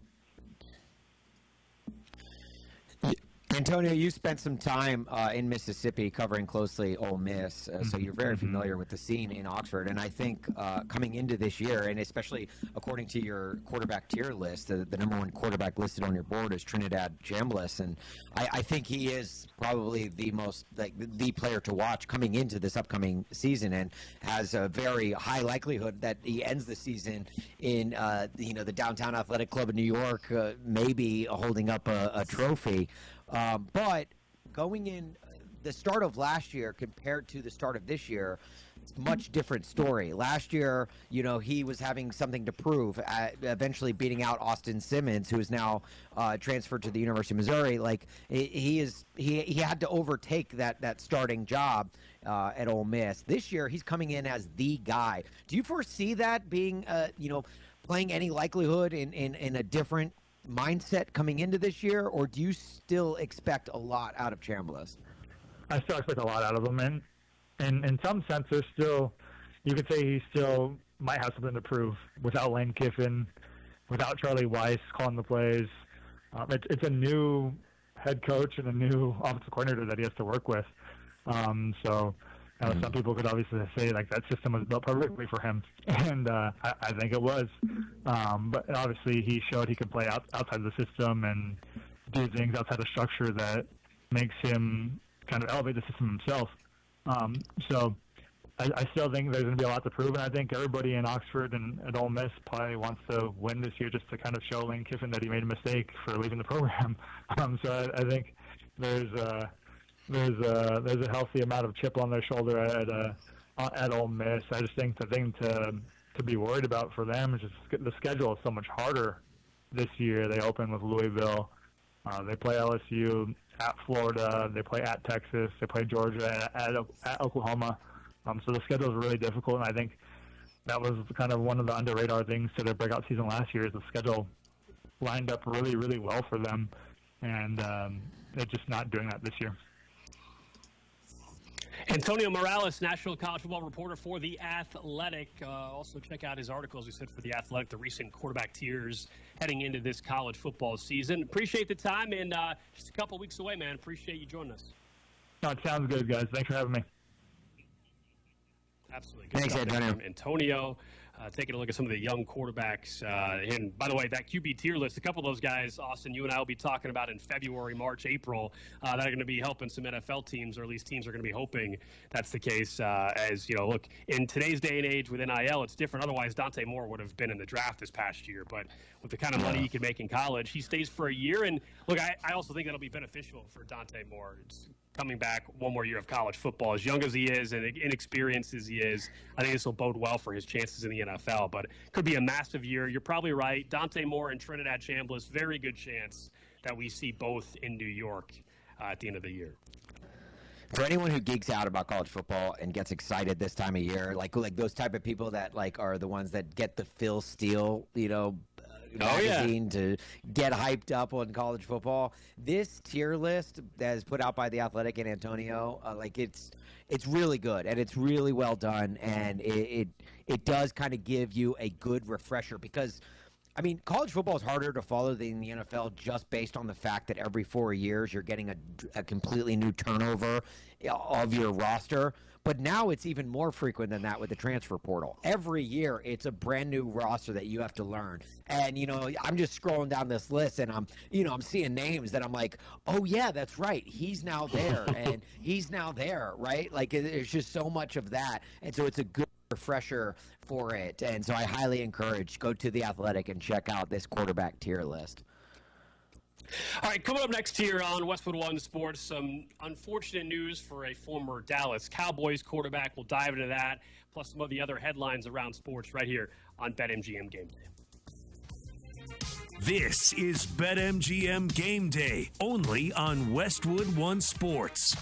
Antonio, you spent some time uh, in Mississippi covering closely Ole Miss, uh, so you're very Mm-hmm. familiar with the scene in Oxford. And I think uh, coming into this year, and especially according to your quarterback tier list, the, the number one quarterback listed on your board is Trinidad Chambliss, and I, I think he is probably the most like the player to watch coming into this upcoming season, and has a very high likelihood that he ends the season in uh, you know the Downtown Athletic Club in New York, uh, maybe holding up a, a trophy. Um, but going in the start of last year compared to the start of this year, it's a much different story. Last year, you know, he was having something to prove, at eventually beating out Austin Simmons, who is now uh, transferred to the University of Missouri. Like he is, he he had to overtake that that starting job uh, at Ole Miss. This year, he's coming in as the guy. Do you foresee that being, uh, you know, playing any likelihood in in, in a different mindset coming into this year, or do you still expect a lot out of Chambliss? I still expect a lot out of him, and in in some sense, there's still, you could say he still might have something to prove without Lane Kiffin, without Charlie Weiss calling the plays. Um, it's it's a new head coach and a new offensive coordinator that he has to work with. Um, so. Uh, some people could obviously say like that system was built perfectly for him, and uh, I, I think it was. Um, but obviously, he showed he could play out, outside the system and do things outside of structure that makes him kind of elevate the system himself. Um, so I, I still think there's going to be a lot to prove, and I think everybody in Oxford and at Ole Miss probably wants to win this year just to kind of show Lane Kiffin that he made a mistake for leaving the program. Um, so I, I think there's uh, There's a there's a healthy amount of chip on their shoulder at uh, at Ole Miss. I just think the thing to to be worried about for them is just the schedule is so much harder this year. They open with Louisville, uh, they play L S U at Florida, they play at Texas, they play Georgia at, at, at Oklahoma. Um, so the schedule is really difficult, and I think that was kind of one of the under radar things to their breakout season last year. Is the schedule lined up really really well for them, and um, they're just not doing that this year. Antonio Morales, National College Football reporter for The Athletic. Uh, also, check out his article, as we said, for The Athletic, the recent quarterback tiers heading into this college football season. Appreciate the time, and uh, just a couple weeks away, man. Appreciate you joining us. No, it sounds good, guys. Thanks for having me. Absolutely. Good Thanks, stuff there Antonio. from Antonio. Uh, taking a look at some of the young quarterbacks. Uh, and by the way, that Q B tier list, a couple of those guys, Austin, you and I will be talking about in February, March, April, uh, that are going to be helping some N F L teams, or at least teams are going to be hoping that's the case. Uh, as, you know, look, in today's day and age with N I L, it's different. Otherwise, Dante Moore would have been in the draft this past year. But with the kind of money he can make in college, he stays for a year. And, look, I, I also think that'll be beneficial for Dante Moore. It's coming back one more year of college football. As young as he is and inexperienced as he is, I think this will bode well for his chances in the N F L. But it could be a massive year. You're probably right. Dante Moore and Trinidad Chambliss, very good chance that we see both in New York uh, at the end of the year. For anyone who geeks out about college football and gets excited this time of year, like like those type of people that like are the ones that get the Phil Steele, you know, Oh, yeah. magazine to get hyped up on college football. This tier list that is put out by The Athletic and Antonio, uh, like it's it's really good and it's really well done, and it it, it does kind of give you a good refresher because, I mean, college football is harder to follow than the N F L just based on the fact that every four years you're getting a, a completely new turnover of your roster. But now it's even more frequent than that with the transfer portal. Every year it's a brand new roster that you have to learn. And, you know, I'm just scrolling down this list and I'm, you know, I'm seeing names that I'm like, oh, yeah, that's right. He's now there and he's now there, right? Like there's just so much of that. And so it's a good refresher for it. And so I highly encourage, go to The Athletic and check out this quarterback tier list. All right, coming up next here on Westwood One Sports, some unfortunate news for a former Dallas Cowboys quarterback. We'll dive into that, plus some of the other headlines around sports right here on BetMGM Game Day. This is BetMGM Game Day, only on Westwood One Sports.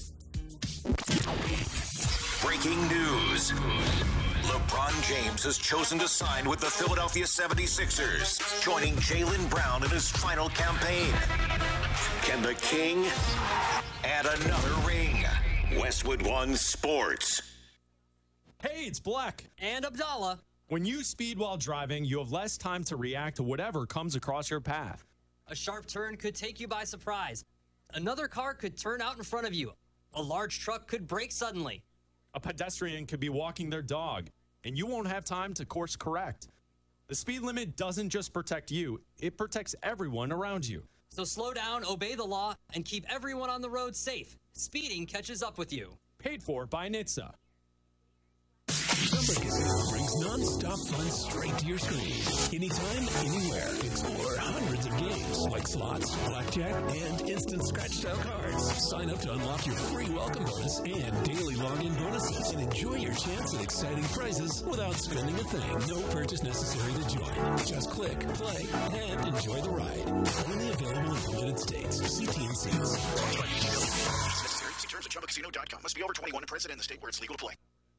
Breaking news. LeBron James has chosen to sign with the Philadelphia seventy-sixers, joining Jaylen Brown in his final campaign. Can the King add another ring? Westwood One Sports. Hey, it's Black. And Abdallah. When you speed while driving, you have less time to react to whatever comes across your path. A sharp turn could take you by surprise. Another car could turn out in front of you. A large truck could brake suddenly. A pedestrian could be walking their dog, and you won't have time to course correct. The speed limit doesn't just protect you, it protects everyone around you. So slow down, obey the law, and keep everyone on the road safe. Speeding catches up with you. Paid for by N H T S A. Chumba Casino brings non-stop fun straight to your screen. Anytime, anywhere. Explore hundreds of games like slots, blackjack, and instant scratch-style cards. Sign up to unlock your free welcome bonus and daily login bonuses, and enjoy your chance at exciting prizes without spending a thing. No purchase necessary to join. Just click, play, and enjoy the ride. Only available in limited states. See T and Cs. See terms at chumba casino dot com. Must be over twenty-one and present in the state where it's legal to play.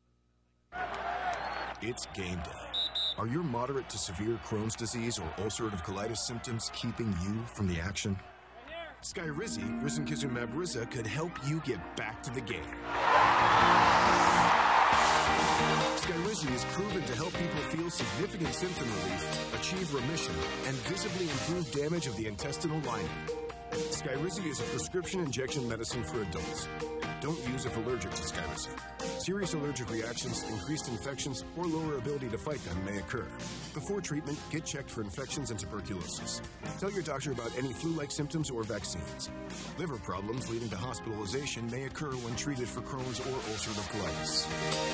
It's game day. Are your moderate to severe Crohn's disease or ulcerative colitis symptoms keeping you from the action? Skyrizi, risankizumab Riza, could help you get back to the game. Skyrizi is proven to help people feel significant symptom relief, achieve remission, and visibly improve damage of the intestinal lining. Skyrizi is a prescription injection medicine for adults. Don't use if allergic to Skyrizi. Serious allergic reactions, increased infections, or lower ability to fight them may occur. Before treatment, get checked for infections and tuberculosis. Tell your doctor about any flu-like symptoms or vaccines. Liver problems leading to hospitalization may occur when treated for Crohn's or ulcerative colitis.